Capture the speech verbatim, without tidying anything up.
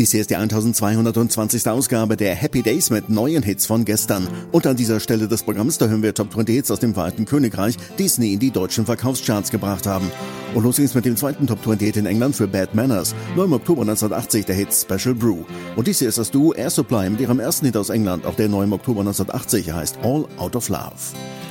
Dies hier ist die eintausendzweihundertzwanzigste Ausgabe der Happy Days mit neuen Hits von gestern. Und an dieser Stelle des Programms, da hören wir Top zwanzig Hits aus dem Vereinigten Königreich, die es nie in die deutschen Verkaufscharts gebracht haben. Und los ging's mit dem zweiten Top zwanzig Hit in England für Bad Manners. Nur im Oktober neunzehnhundertachtzig der Hit Special Brew. Und dies hier ist das Duo Air Supply mit ihrem ersten Hit aus England, auch der neu im Oktober neunzehnhundertachtzig heißt All Out of Love.